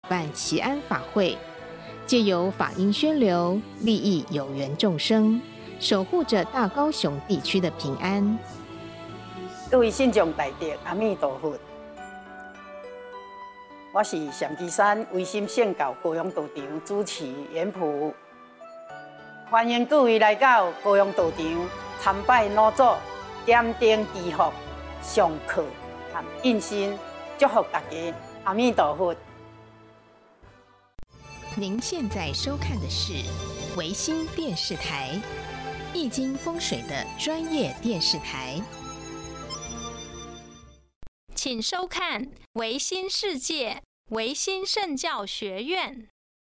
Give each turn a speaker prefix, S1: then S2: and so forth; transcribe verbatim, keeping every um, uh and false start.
S1: 办祈安法会，借由法音宣流，利益有缘众生，守护着大高雄地区的平安。
S2: 各位信众大德，阿弥陀佛！我是上基山维心圣教高雄道场主持严普，欢迎各位来到高雄道场参拜老祖，点灯祈福、上课和印心，祝福大家，阿弥陀佛！
S1: 您现在收看的是维新电视台，易经风水的专业电视台。
S3: 请收看维新世界维新圣教学院。